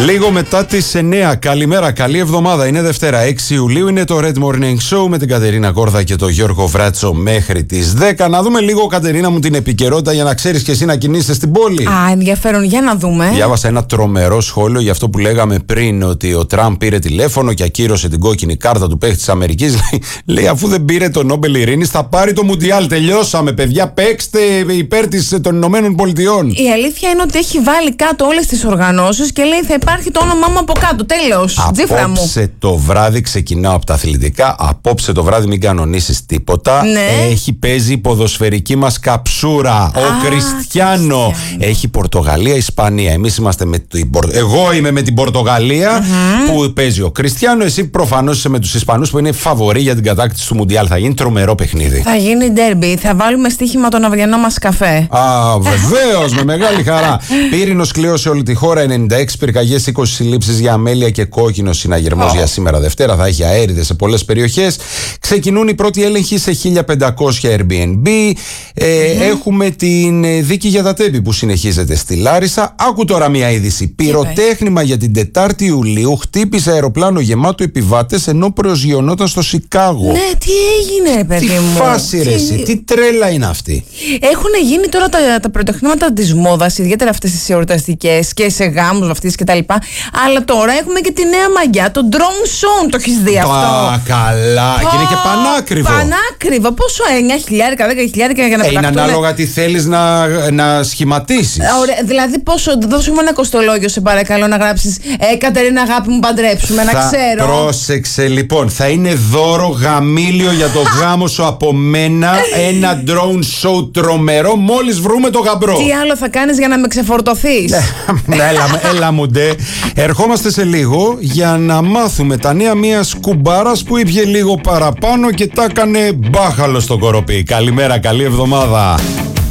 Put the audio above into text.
Λίγο μετά τις 9. Καλημέρα, καλή εβδομάδα. Είναι Δευτέρα, 6 Ιουλίου. Είναι το Red Morning Show με την Κατερίνα Κόρδα και τον Γιώργο Βράτσο μέχρι τις 10. Να δούμε λίγο, Κατερίνα μου, την επικαιρότητα για να ξέρεις και εσύ να κινείσαι στην πόλη. Α, ενδιαφέρον. Για να δούμε. Διάβασα ένα τρομερό σχόλιο για αυτό που λέγαμε πριν, ότι ο Τραμπ πήρε τηλέφωνο και ακύρωσε την κόκκινη κάρτα του παίχτη της Αμερικής. Λέει, αφού δεν πήρε το Νόμπελ Ειρήνης, θα πάρει το Μουντιάλ. Τελειώσαμε, παιδιά. Παίξτε υπέρ των Ηνωμένων Πολιτειών. Η αλήθεια είναι ότι έχει βάλει κάτω όλες τις οργανώσεις και λέει θα υπάρχει το όνομά μου από κάτω. Τέλος. Τζίφρα μου. Απόψε το βράδυ ξεκινάω από τα αθλητικά. Απόψε το βράδυ μην κανονίσεις τίποτα. Ναι. Παίζει η ποδοσφαιρική μας καψούρα. Ο Κριστιάνο. Έχει Πορτογαλία, Ισπανία. Εμείς είμαστε με την Εγώ είμαι με την Πορτογαλία που παίζει ο Κριστιάνο. Εσύ προφανώς είσαι με τους Ισπανούς που είναι φαβορί για την κατάκτηση του Μουντιάλ. Θα γίνει τρομερό παιχνίδι. Θα γίνει ντέρμπι. Θα βάλουμε στοίχημα τον αυριανό μας καφέ. Βεβαίως, με μεγάλη χαρά. Πύρινος κλειός σε όλη τη χώρα. 96 πυρκαγιές, 20 συλλήψεις για αμέλεια και κόκκινος συναγερμός για σήμερα Δευτέρα. Θα έχει αέριδες σε πολλές περιοχές. Ξεκινούν οι πρώτοι έλεγχοι σε 1500 Airbnb. Έχουμε την δίκη για τα τέμπη που συνεχίζεται στη Λάρισα. Άκου τώρα μια είδηση. Πυροτέχνημα για την 4η Ιουλίου χτύπησε αεροπλάνο γεμάτο επιβάτες ενώ προσγειωνόταν στο Σικάγο. Ναι, τι έγινε, παιδί μου. Τι φάση ρε εσύ, τι τρέλα είναι αυτή. Έχουν γίνει τώρα τα πυροτεχνήματα της μόδας, ιδιαίτερα αυτές τις εορταστικές και σε γάμους αυτές και τα λοιπά. Αλλά τώρα έχουμε και τη νέα μαγιά, το drone show. Το έχεις δει αυτό? Καλά. Και είναι και πανάκριβο. Πανάκριβο. Πόσο 9.000, 10.000 για να πεταχτούν. Είναι ανάλογα τι θέλεις να σχηματίσεις. Ωραία, δηλαδή πόσο, δώσου μου ένα κοστολόγιο σε παρακαλώ να γράψεις Κατερίνα αγάπη μου παντρέψουμε, να ξέρω. Πρόσεξε λοιπόν, θα είναι δώρο γαμήλιο για το γάμο σου από μένα. Ένα drone show τρομερό μόλις βρούμε το γαμπρό. Τι άλλο θα κάνεις για να με ξεφορτωθείς? Έλα μου ντε. Ερχόμαστε σε λίγο για να μάθουμε τα νέα μιας κουμπάρας που ήπιε λίγο παραπάνω και τα έκανε μπάχαλο στο κοροπή. Καλημέρα, καλή εβδομάδα.